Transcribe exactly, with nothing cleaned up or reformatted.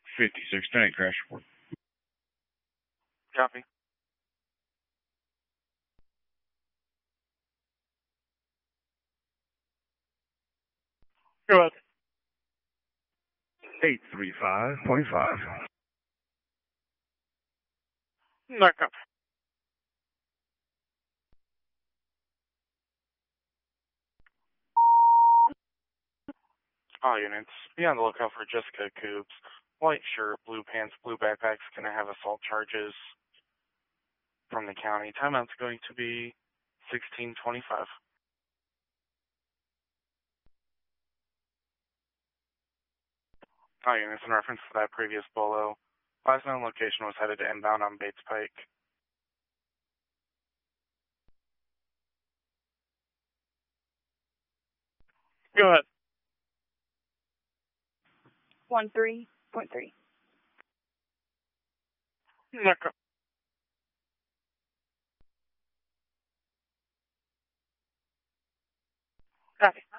fifty-six ten eight crash report. Copy. Go ahead. eight three five point five. Back up. All units, be on the lookout for Jessica Coops. White shirt, blue pants, blue backpacks, going to have assault charges from the county. Timeout's going to be sixteen twenty-five. All units, in reference to that previous bolo, last known location was headed to inbound on Bates Pike. Go ahead. one three point three. Back up. Copy.